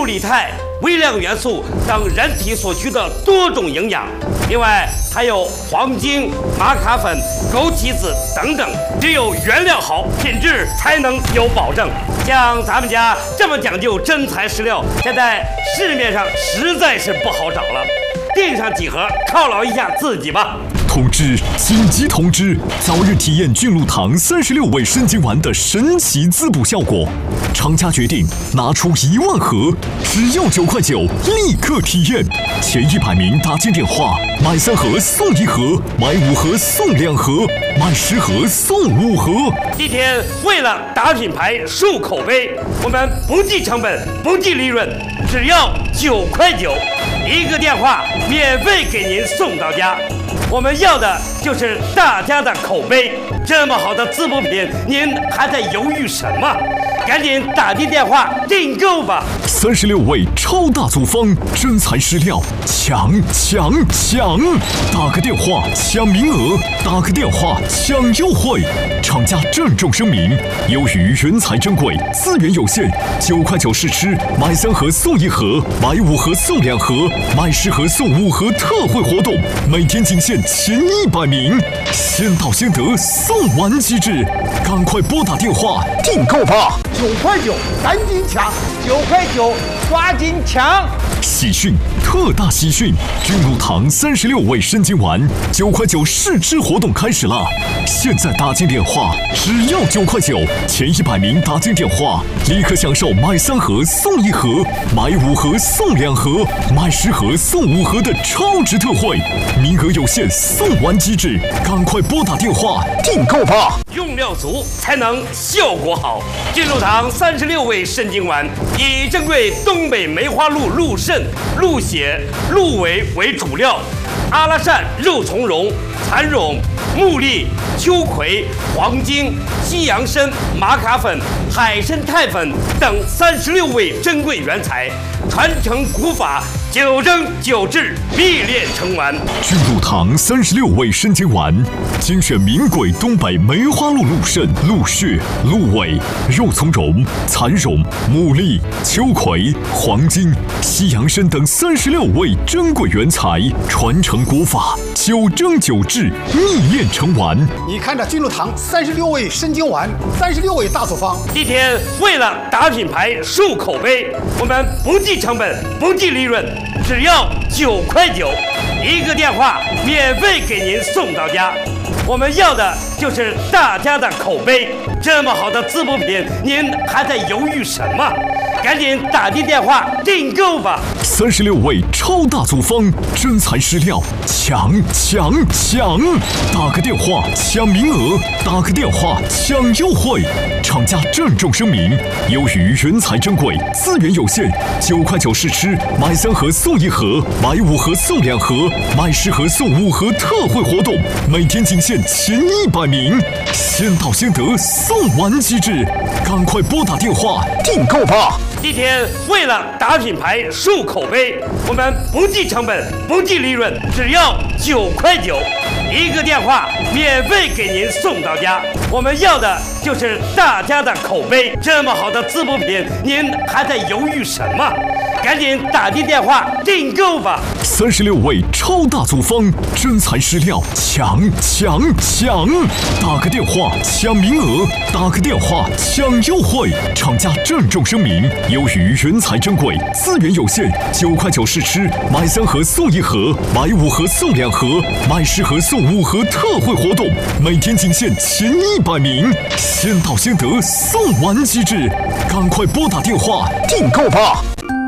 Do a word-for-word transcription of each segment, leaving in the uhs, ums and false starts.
理肽、微量元素等人体所需的多种营养。另外还有黄精、玛卡粉、枸杞子等等。只有原料好，品质才能有保证。像咱们家这么讲究真材实料，现在市面上实在是不好找了。订上几盒，犒劳一下自己吧。 通知！紧急通知！早日体验菌露堂三十六味生津丸的神奇滋补效果。厂家决定拿出一万盒，只要九块九，立刻体验。前一百名打进电话，买三盒送一盒，买五盒送两盒，买十盒送五盒。 今天为了打品牌、树口碑，我们不计成本、不计利润，只要九块九，一个电话免费给您送到家。我们要的就是大家的口碑。这么好的滋补品，您还在犹豫什么？赶紧打进电话订购吧！ 三十六味超大组方，真材实料，抢抢抢！打个电话抢名额，打个电话抢优惠。厂家郑重声明：由于原材珍贵，资源有限，九块九试吃，买三盒送一盒，买五盒送两盒，买十盒送五盒特惠活动，每天仅限前一百名，先到先得，送完即止，赶快拨打电话订购吧！ 九块九，赶紧抢！九块九，抓紧抢！ 喜讯，特大喜讯！菌露堂三十六味生津丸九块九试吃活动开始了！现在打进电话，只要九块九，前一百名打进电话，立刻享受买三盒送一盒，买五盒送两盒，买十盒送五盒的超值特惠，名额有限，送完即止，赶快拨打电话订购吧！ 用料足才能效果好。菌露堂三十六味生津丸以珍贵东北梅花鹿鹿肾、鹿血、鹿尾为主料，阿拉善肉苁蓉、蚕苇、木栗、秋葵、黄精、西洋参、玛卡粉、海参肽粉等三十六味珍贵原材，传承古法，九蒸九制，秘炼成丸。 菌露堂三十六味生津丸，精选名贵东北梅花鹿鹿肾、鹿血、鹿尾、肉苁蓉、蚕苇、木栗、秋葵、黄精、西洋参等三十六味珍贵原材，传承古法，九蒸九制，秘炼成丸。 你看这菌露堂三十六味生津丸，三十六味大组方。 今天为了打品牌、树口碑，我们不计成本、不计利润，只要九块九，一个电话免费给您送到家。我们要的就是大家的口碑。这么好的滋补品，您还在犹豫什么？赶紧打进电话订购吧！ 三十六味超大组方，真材实料，抢抢抢！打个电话抢名额，打个电话抢优惠。厂家郑重声明：由于原材珍贵，资源有限，九块九试吃，买三盒送一盒，买五盒送两盒，买十盒送五盒特惠活动，每天仅限前一百名，先到先得，送完即止，赶快拨打电话订购吧！ 今天为了打品牌、树口碑，我们不计成本、不计利润，只要九块九，一个电话免费给您送到家。我们要的就是大家的口碑。这么好的滋补品，您还在犹豫什么？赶紧打进电话订购吧！ 三十六味超大组方，真材实料，抢抢抢！打个电话抢名额，打个电话抢优惠。厂家郑重声明：由于原材珍贵，资源有限，九块九试吃，买三盒送一盒，买五盒送两盒，买十盒送五盒特惠活动，每天仅限前一百名，先到先得，送完即止，赶快拨打电话订购吧！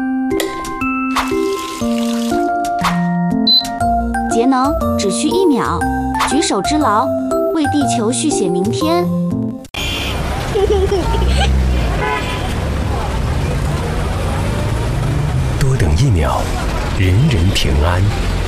节能只需一秒，举手之劳，为地球续写明天。 多等一秒，人人平安。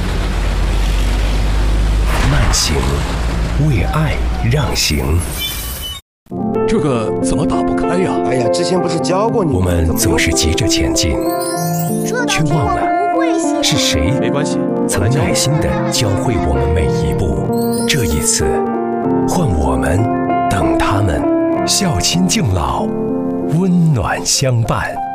慢行，为爱让行。 这个怎么打不开呀？ 哎呀，之前不是教过你？ 我们总是急着前进，却忘了是谁曾耐心地教会我们每一步。这一次，换我们等他们，孝亲敬老，温暖相伴。